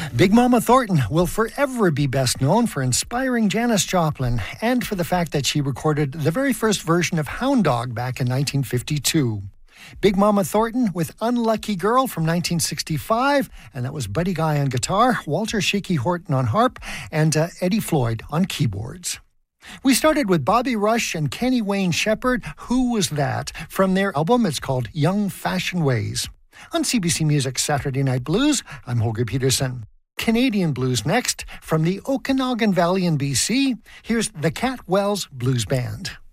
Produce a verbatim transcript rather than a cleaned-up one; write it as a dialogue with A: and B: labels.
A: Big Mama Thornton will forever be best known for inspiring Janis Joplin and for the fact that she recorded the very first version of Hound Dog back in nineteen fifty-two. Big Mama Thornton with Unlucky Girl from nineteen sixty-five, and that was Buddy Guy on guitar, Walter Shaky Horton on harp, and uh, Eddie Floyd on keyboards. We started with Bobby Rush and Kenny Wayne Shepherd, Who Was That? From their album. It's called Young Fashion Ways. On C B C Music Saturday Night Blues, I'm Holger Peterson. Canadian blues next. From the Okanagan Valley in B C, here's the Cat Wells Blues Band.